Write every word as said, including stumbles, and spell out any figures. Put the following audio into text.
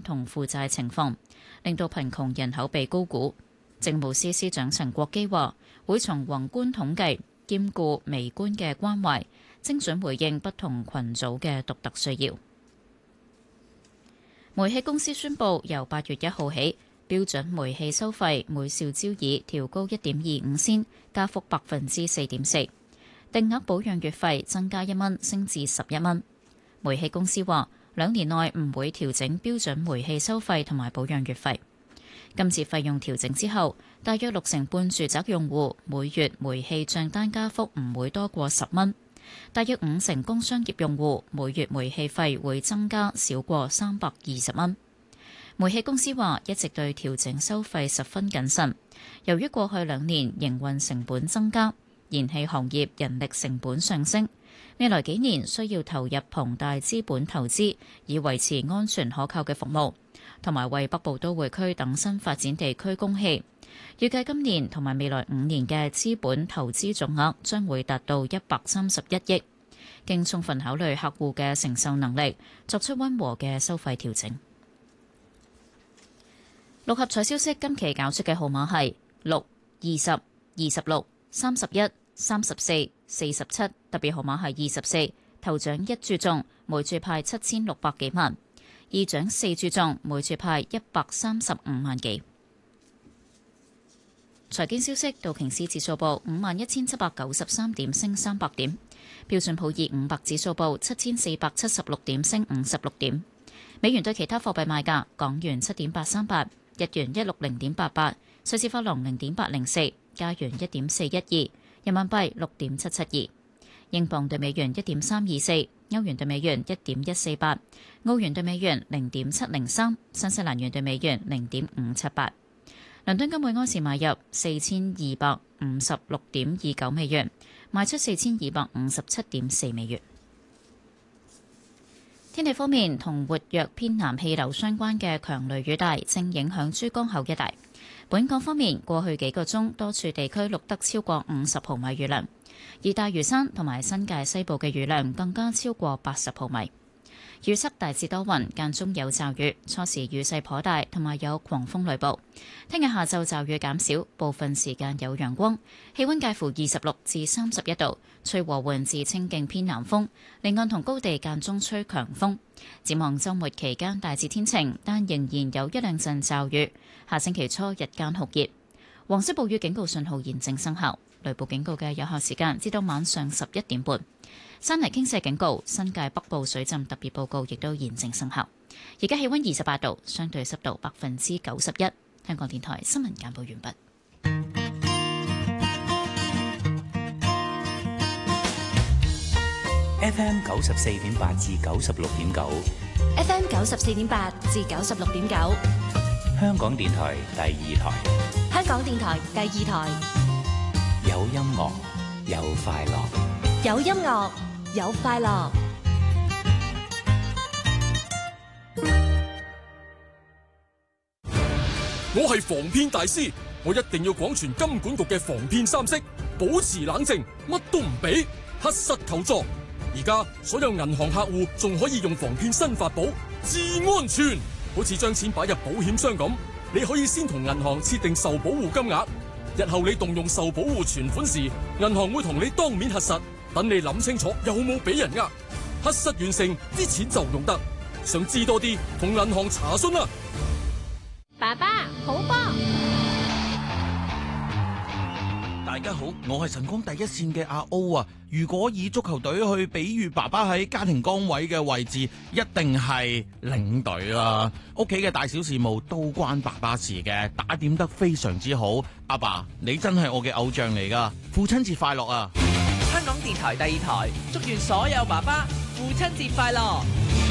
同負債情況，令到貧窮人口被高估。政務司司長陳國基話，會從宏觀統計兼顧微觀嘅關懷，精準回應不同群組嘅獨特需要。煤氣公司宣布，由八月一號起，標準煤氣收費每兆焦耳調高一點二五仙，加幅百分之四點四。定額保養月費增加一蚊，升至十一蚊。煤氣公司話，兩年內唔會調整標準煤氣收費同埋保養月費。今次費用調整之後，大約六成半住宅用戶每月煤氣帳單加幅唔會多過十蚊，大約五成工商業用戶每月煤氣費會增加少過三百二十蚊。煤氣公司話一直對調整收費十分謹慎，由於過去兩年營運成本增加，燃氣行業人力成本上升，未來幾年需要投入龐大資本投資，以維持安全可靠嘅服務，同埋為北部都會區等新發展地區供氣。預計今年同埋未來五年嘅資本投資總額將會達到一百三十一億，經充分考慮客戶嘅承受能力，作出溫和嘅收費調整。六合彩消息，今期搞出嘅號碼係六、二十、二十六、三十一、三十四、四十七，特別號碼係二十四，頭獎一注中，每注派七千六百幾萬；二獎四注中，每注派一百三十五萬幾。財經消息，道瓊斯指數報五萬一千七百九十三點，升三百點；標準普爾五百指數報七千四百七十六點，升五十六點。美元對其他貨幣賣價：港元七點八三八，日元一六零點八八，瑞士法郎零點八零四，加元一點四一二，人民幣六點七七二，英鎊對美元一點三二四，歐元對美元一點一四八，澳元對美元零點七零三，新西蘭元對美元零點五七八。倫敦金每安士買入四千二百五十六點二九美元，賣出四千二百五十七點四美元。天氣方面，同活躍偏南氣流相關嘅強雷雨帶正影響珠江口一帶。本港方面，過去幾個鐘多處地區錄得超過五十毫米雨量，而大嶼山同埋新界西部嘅雨量更加超過八十毫米。預測大致多雲，間中有驟雨，初時雨勢頗大，同埋有狂風雷暴。聽日下晝驟雨減少，部分時間有陽光，氣溫介乎二十六至三十一度，吹和緩至清勁偏南風，離岸同高地間中吹強風。展望週末期間大致天晴，但仍然有一兩陣驟雨。下星期初日間酷熱，黃色暴雨警告信號現正生效，雷暴警告嘅有效時間至到晚上十一點半。山泥傾瀉警告、新界北部水浸特別報告亦都現正生效。而家氣溫二十八度，相對濕度百分之九十一。香港電台新聞簡報完畢。 F M 九十四點八至九十六點九 ，F M 九十四點八至九十六點九， 香港電台第二台， 香港電台第二台， 有音樂，有快樂， 有音樂。有快樂， 我係防騙大師，我一定要廣傳金管局嘅防騙三式，保持冷靜，乜都唔俾，核實求助。而家所有銀行客戶仲可以用防騙新法寶智安全，好似將錢擺入保險箱咁，你可以先同銀行設定受保護金額，日後你動用受保護存款時，銀行會同你當面核實。等你諗清楚有冇俾人呃，核實完成啲錢就用得。想知多啲，同銀行查詢啦。 爸爸，好波！ 大家好，我係晨光第一線嘅阿 O 啊。如果以足球隊去比喻爸爸喺家庭崗位嘅位置，一定係領隊啦。屋企嘅大小事務都關爸爸事嘅，打點得非常之好。阿爸，你真係我嘅偶像嚟噶，父親節快樂啊！ 香港電台第二台，祝願所有爸爸父親節快樂。